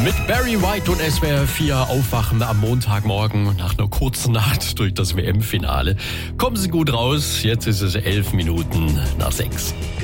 Mit Barry White und SWR 4 aufwachen am Montagmorgen nach einer kurzen Nacht durch das WM-Finale. Kommen Sie gut raus, jetzt ist es 11 Minuten nach 6.